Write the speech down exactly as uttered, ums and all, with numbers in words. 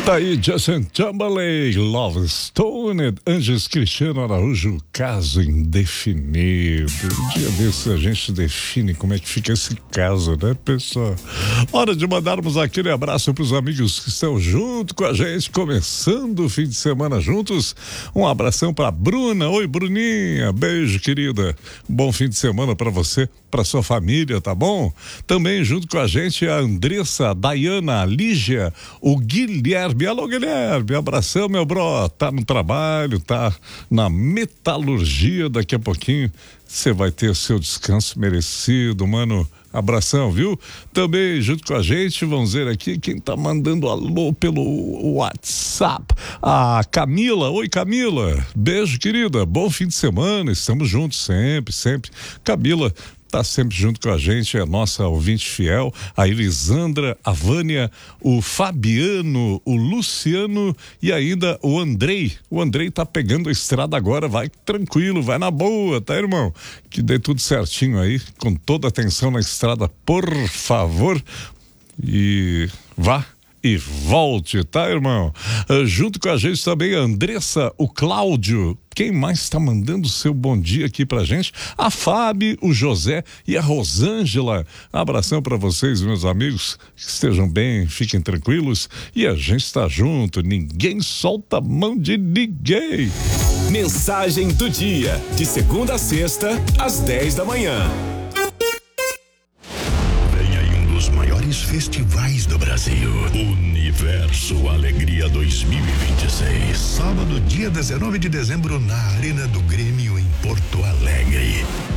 Tá aí Justin Timberlake, Love Stone, Anjos Cristiano Araújo, caso indefinido. Um dia desse a gente define como é que fica esse caso, né, pessoal? Hora de mandarmos aquele abraço para os amigos que estão junto com a gente, começando o fim de semana juntos. Um abração para Bruna. Oi, Bruninha. Beijo, querida. Bom fim de semana para você, para sua família, tá bom? Também junto com a gente a Andressa, a Dayana, a Lígia, o Guilherme. Alô, Guilherme, abração, meu bro. Tá no trabalho, tá na metalurgia. Daqui a pouquinho você vai ter seu descanso merecido, mano. Abração, viu? Também junto com a gente, vamos ver aqui quem tá mandando alô pelo WhatsApp. A Camila. Oi, Camila. Beijo, querida. Bom fim de semana. Estamos juntos sempre, sempre. Camila tá sempre junto com a gente, é a nossa ouvinte fiel, a Elisandra, a Vânia, o Fabiano, o Luciano e ainda o Andrei. O Andrei tá pegando a estrada agora, vai tranquilo, vai na boa, tá, irmão? Que dê tudo certinho aí, com toda a atenção na estrada, por favor. E vá e volte, tá, irmão? Uh, junto com a gente também a Andressa, o Cláudio. Quem mais está mandando seu bom dia aqui pra gente? A Fábio, o José e a Rosângela. Abração para vocês, meus amigos. Que estejam bem, fiquem tranquilos. E a gente está junto. Ninguém solta a mão de ninguém. Mensagem do dia. De segunda a sexta, às dez da manhã. Maiores festivais do Brasil. Universo Alegria dois mil e vinte e seis. Sábado, dia dezenove de dezembro, na Arena do Grêmio, em Porto Alegre.